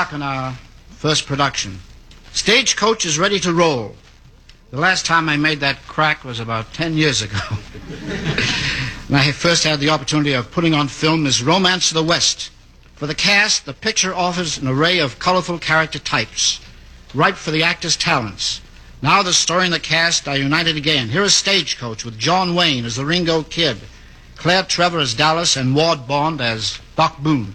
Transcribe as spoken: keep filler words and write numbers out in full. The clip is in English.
o'clock on our first production. Stagecoach is ready to roll. The last time I made that crack was about ten years ago. When I first had the opportunity of putting on film Miss Romance of the West. For the cast, the picture offers an array of colorful character types, ripe for the actor's talents. Now the story and the cast are united again. Here is Stagecoach with John Wayne as the Ringo Kid, Claire Trevor as Dallas, and Ward Bond as Doc Boone.